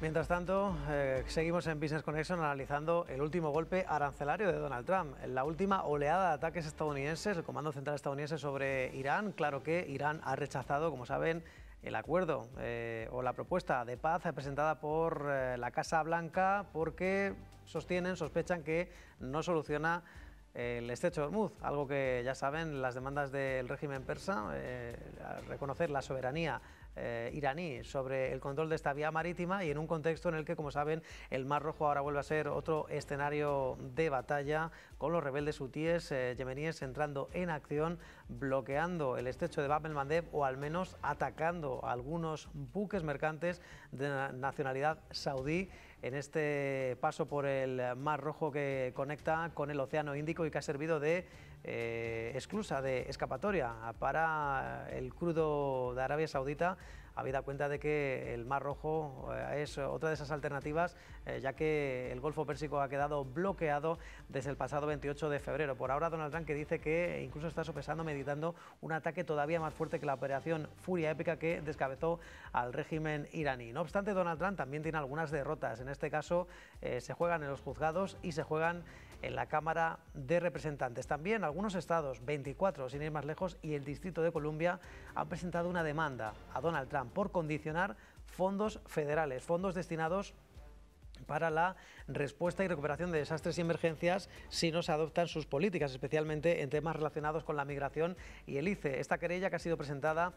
Mientras tanto, seguimos en Business Connection analizando el último golpe arancelario de Donald Trump. La última oleada de ataques estadounidenses, el Comando Central estadounidense sobre Irán. Claro que Irán ha rechazado, como saben, el acuerdo o la propuesta de paz presentada por la Casa Blanca porque sospechan que no soluciona el estrecho de Hormuz, algo que ya saben las demandas del régimen persa, reconocer la soberanía iraní sobre el control de esta vía marítima y en un contexto en el que, como saben, el Mar Rojo ahora vuelve a ser otro escenario de batalla con los rebeldes hutíes yemeníes entrando en acción, bloqueando el estrecho de Bab el-Mandeb o al menos atacando a algunos buques mercantes de nacionalidad saudí en este paso por el Mar Rojo que conecta con el Océano Índico y que ha servido de esclusa, de escapatoria para el crudo de Arabia Saudita, habida cuenta de que el Mar Rojo es otra de esas alternativas, ya que el Golfo Pérsico ha quedado bloqueado desde el pasado 28 de febrero. Por ahora, Donald Trump que dice que incluso está sopesando, meditando un ataque todavía más fuerte que la operación Furia Épica que descabezó al régimen iraní. No obstante, Donald Trump también tiene algunas derrotas. En este caso, se juegan en los juzgados y se juegan en la Cámara de Representantes. También algunos estados, 24 sin ir más lejos, y el Distrito de Columbia han presentado una demanda a Donald Trump por condicionar fondos federales, fondos destinados para la respuesta y recuperación de desastres y emergencias si no se adoptan sus políticas, especialmente en temas relacionados con la migración y el ICE. Esta querella que ha sido presentada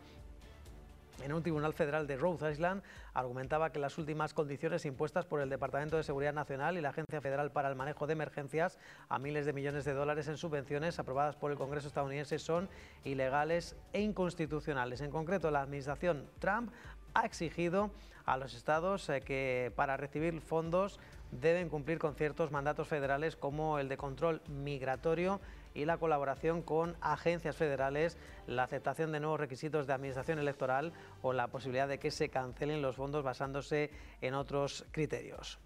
en un tribunal federal de Rhode Island argumentaba que las últimas condiciones impuestas por el Departamento de Seguridad Nacional y la Agencia Federal para el Manejo de Emergencias a miles de millones de dólares en subvenciones aprobadas por el Congreso estadounidense son ilegales e inconstitucionales. En concreto, la administración Trump ha exigido a los estados que para recibir fondos deben cumplir con ciertos mandatos federales como el de control migratorio y la colaboración con agencias federales, la aceptación de nuevos requisitos de administración electoral o la posibilidad de que se cancelen los fondos basándose en otros criterios.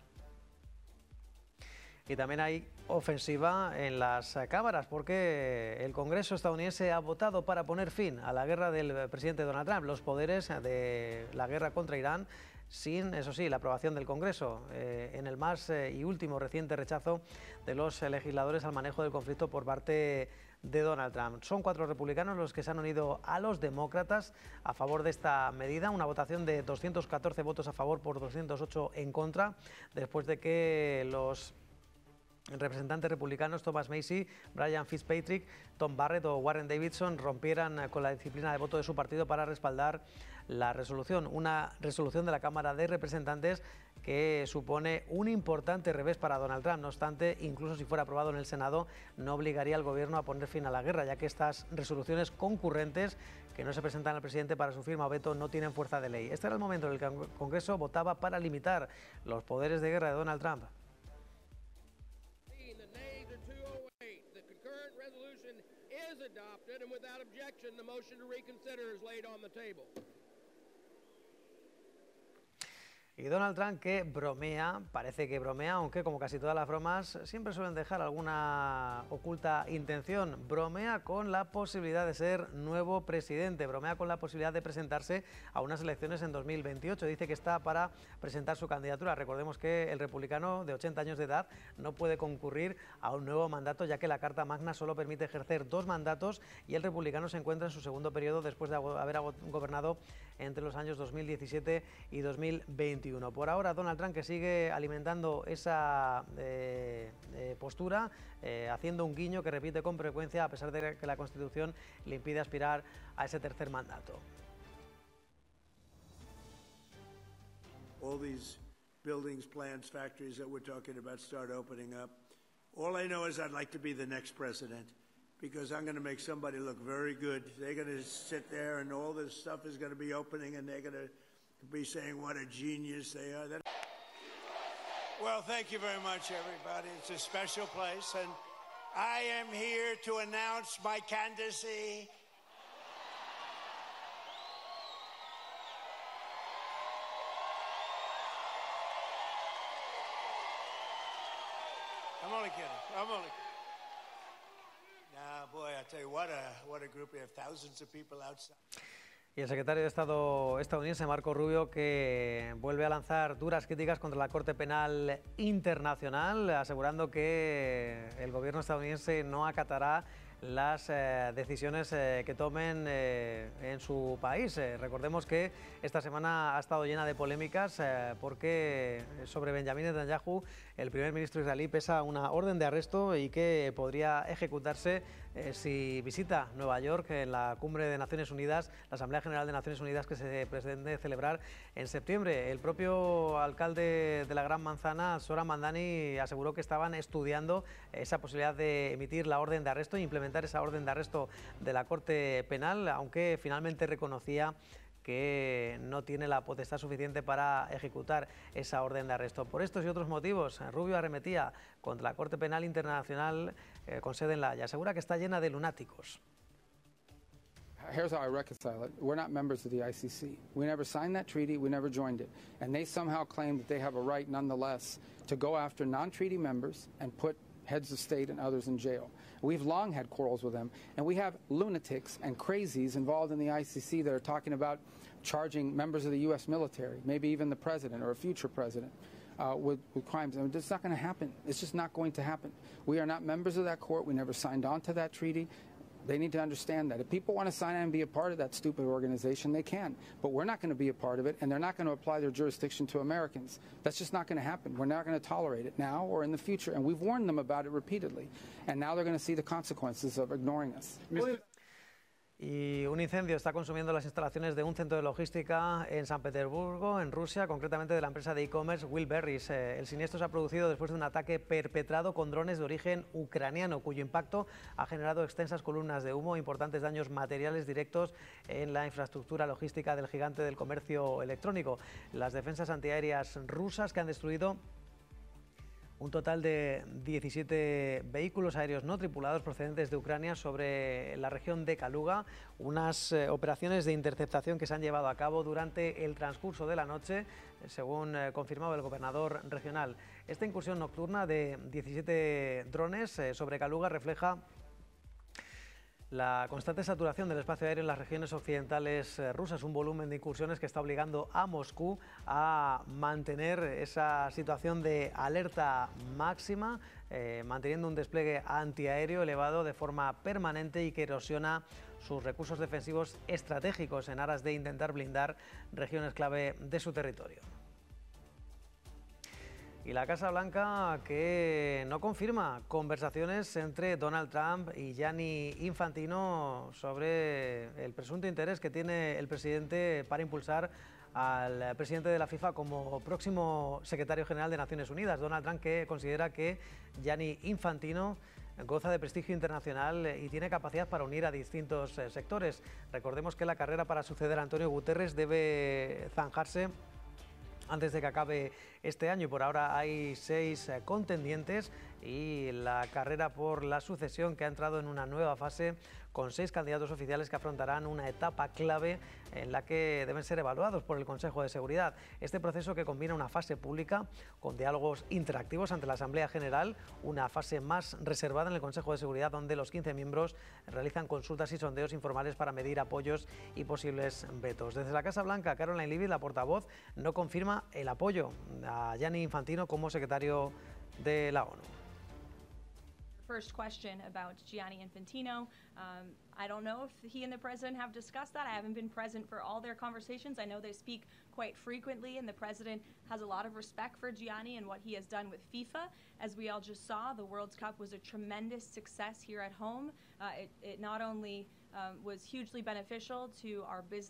Y también hay ofensiva en las cámaras porque el Congreso estadounidense ha votado para poner fin a la guerra del presidente Donald Trump, los poderes de la guerra contra Irán, sin, eso sí, la aprobación del Congreso, en el más y último reciente rechazo de los legisladores al manejo del conflicto por parte de Donald Trump. Son 4 republicanos los que se han unido a los demócratas a favor de esta medida, una votación de 214 votos a favor por 208 en contra, después de que los representantes republicanos Thomas Massie, Brian Fitzpatrick, Tom Barrett o Warren Davidson rompieran con la disciplina de voto de su partido para respaldar la resolución, una resolución de la Cámara de Representantes que supone un importante revés para Donald Trump. No obstante, incluso si fuera aprobado en el Senado, no obligaría al gobierno a poner fin a la guerra, ya que estas resoluciones concurrentes que no se presentan al presidente para su firma o veto no tienen fuerza de ley. Este era el momento en el que el Congreso votaba para limitar los poderes de guerra de Donald Trump. Adopted, and without objection, the motion to reconsider is laid on the table. Y Donald Trump que bromea, parece que bromea, aunque como casi todas las bromas siempre suelen dejar alguna oculta intención. Bromea con la posibilidad de ser nuevo presidente, bromea con la posibilidad de presentarse a unas elecciones en 2028. Dice que está para presentar su candidatura. Recordemos que el republicano de 80 años de edad no puede concurrir a un nuevo mandato, ya que la Carta Magna solo permite ejercer 2 mandatos y el republicano se encuentra en su segundo periodo después de haber gobernado entre los años 2017 y 2021. Por ahora, Donald Trump que sigue alimentando esa postura, haciendo un guiño que repite con frecuencia a pesar de que la Constitución le impide aspirar a ese tercer mandato. All these buildings, plants, factories that we're talking about start opening up. All I know is I'd like to be the next president because I'm going to make somebody look very good. They're going to sit there and all this stuff is going to be opening and they're going to be saying what a genius they are. Well, thank you very much, everybody. It's a special place, and I am here to announce my candidacy. I'm only kidding. Nah, boy, I tell you, what a group. We have thousands of people outside. Y el secretario de Estado estadounidense, Marco Rubio, que vuelve a lanzar duras críticas contra la Corte Penal Internacional, asegurando que el gobierno estadounidense no acatará las decisiones que tomen en su país. Recordemos que esta semana ha estado llena de polémicas porque sobre Benjamin Netanyahu, el primer ministro israelí, pesa una orden de arresto y que podría ejecutarse si visita Nueva York en la cumbre de Naciones Unidas, la Asamblea General de Naciones Unidas que se pretende celebrar en septiembre. El propio alcalde de la Gran Manzana, Zohran Mamdani, aseguró que estaban estudiando esa posibilidad de emitir la orden de arresto e implementar esa orden de arresto de la Corte Penal, aunque finalmente reconocía que no tiene la potestad suficiente para ejecutar esa orden de arresto. Por estos y otros motivos, Rubio arremetía contra la Corte Penal Internacional con sede en La Haya. Asegura que está llena de lunáticos. Here's how I reconcile it. We're not members of the ICC. We never signed that treaty. We never joined it. And they somehow claim that they have a right, nonetheless, to go after non-treaty members and put heads of state and others in jail. We've long had quarrels with them, and we have lunatics and crazies involved in the ICC that are talking about charging members of the U.S. military, maybe even the president or a future president, with crimes. I mean, it's not going to happen. It's just not going to happen. We are not members of that court. We never signed on to that treaty. They need to understand that. If people want to sign on and be a part of that stupid organization, they can. But we're not going to be a part of it, and they're not going to apply their jurisdiction to Americans. That's just not going to happen. We're not going to tolerate it now or in the future. And we've warned them about it repeatedly. And now they're going to see the consequences of ignoring us. Y un incendio está consumiendo las instalaciones de un centro de logística en San Petersburgo, en Rusia, concretamente de la empresa de e-commerce Wheelberries. El siniestro se ha producido después de un ataque perpetrado con drones de origen ucraniano, cuyo impacto ha generado extensas columnas de humo e importantes daños materiales directos en la infraestructura logística del gigante del comercio electrónico. Las defensas antiaéreas rusas, que han destruido un total de 17 vehículos aéreos no tripulados procedentes de Ucrania sobre la región de Kaluga, unas operaciones de interceptación que se han llevado a cabo durante el transcurso de la noche, según confirmaba el gobernador regional. Esta incursión nocturna de 17 drones sobre Kaluga refleja la constante saturación del espacio aéreo en las regiones occidentales rusas, un volumen de incursiones que está obligando a Moscú a mantener esa situación de alerta máxima, manteniendo un despliegue antiaéreo elevado de forma permanente y que erosiona sus recursos defensivos estratégicos en aras de intentar blindar regiones clave de su territorio. Y la Casa Blanca, que no confirma conversaciones entre Donald Trump y Gianni Infantino sobre el presunto interés que tiene el presidente para impulsar al presidente de la FIFA como próximo secretario general de Naciones Unidas. Donald Trump, que considera que Gianni Infantino goza de prestigio internacional y tiene capacidad para unir a distintos sectores. Recordemos que la carrera para suceder a Antonio Guterres debe zanjarse antes de que acabe este año, y por ahora hay 6 contendientes y la carrera por la sucesión, que ha entrado en una nueva fase con 6 candidatos oficiales que afrontarán una etapa clave en la que deben ser evaluados por el Consejo de Seguridad. Este proceso, que combina una fase pública con diálogos interactivos ante la Asamblea General, una fase más reservada en el Consejo de Seguridad, donde los 15 miembros realizan consultas y sondeos informales para medir apoyos y posibles vetos. Desde la Casa Blanca, Caroline Leavitt, la portavoz, no confirma el apoyo a Gianni Infantino como secretario de la ONU. First question about Gianni Infantino. I don't know if he and the president have discussed that. I haven't been present for all their conversations. I know they speak quite frequently, and the president has a lot of respect for Gianni and what he has done with FIFA. As we all just saw, the World Cup was a tremendous success here at home. It not only was hugely beneficial to our business